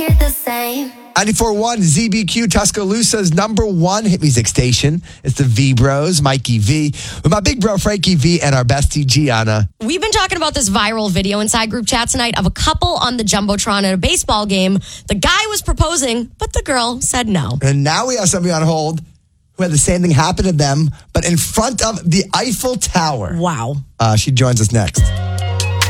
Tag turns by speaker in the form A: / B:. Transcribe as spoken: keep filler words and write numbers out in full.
A: hear the same.
B: ninety-four point one Z B Q, Tuscaloosa's number one hit music station. It's the V Bros, Mikey V, with my big bro Frankie V and our bestie Gianna.
C: We've been talking about this viral video inside group chat tonight of a couple on the Jumbotron at a baseball game. The guy was proposing, but the girl said no.
B: And now we have somebody on hold who had the same thing happen to them, but in front of the Eiffel Tower.
C: Wow.
B: Uh, she joins us next.